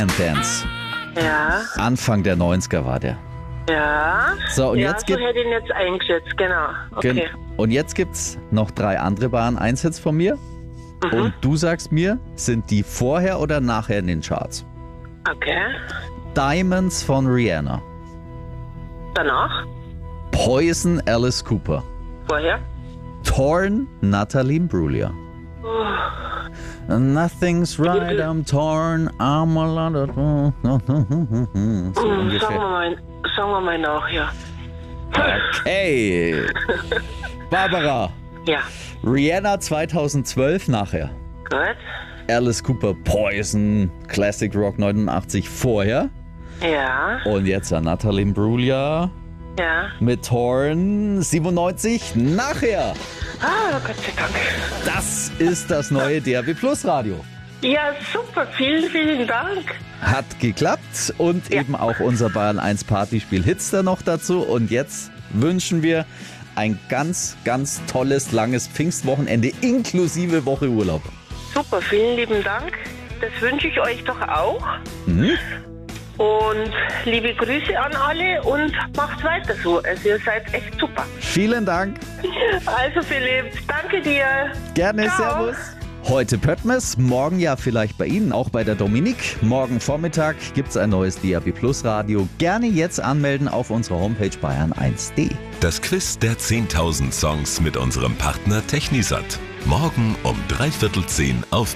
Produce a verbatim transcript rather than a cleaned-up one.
and Dance. Ja, Anfang der neunziger war der. ja. So, und ja, jetzt so gibt- hätte ich ihn jetzt eingeschätzt, genau. Okay. Gen- Und jetzt gibt's noch drei andere Bahn eins Hits von mir. Mhm. Und du sagst mir, sind die vorher oder nachher in den Charts? Okay. Diamonds von Rihanna. Danach? Poison, Alice Cooper. Vorher? Torn, Natalie Imbruglia. Oh, Nothing's right, I'm torn, I'm a lot of... So mm, sagen, wir ungefähr. mal, sagen wir mal nach, ja. Okay. Barbara, Ja, Rihanna zweitausendzwölf nachher. gut. Alice Cooper, Poison, Classic Rock neunundachtzig vorher. Ja, Und jetzt an Natalie Imbruglia ja. mit Torn siebenundneunzig nachher. Ah, Gott sei Dank. Das ist das neue D A B Plus Radio. Ja, super. Vielen, vielen Dank. Hat geklappt und Ja. eben auch unser Bayern eins Partyspiel Hitster noch dazu. Und jetzt wünschen wir ein ganz, ganz tolles, langes Pfingstwochenende inklusive Woche Urlaub. Super, vielen lieben Dank. Das wünsche ich euch doch auch. Mhm. Und liebe Grüße an alle und macht weiter so. Also ihr seid echt super. Vielen Dank. Also Philipp, danke dir. Gerne, Ciao. Servus. Heute Pöttmes, morgen ja vielleicht bei Ihnen, auch bei der Dominik. Morgen Vormittag gibt's ein neues D A B Plus Radio. Gerne jetzt anmelden auf unserer Homepage bayern eins punkt de. Das Quiz der zehntausend Songs mit unserem Partner Technisat. Morgen um dreiviertel zehn auf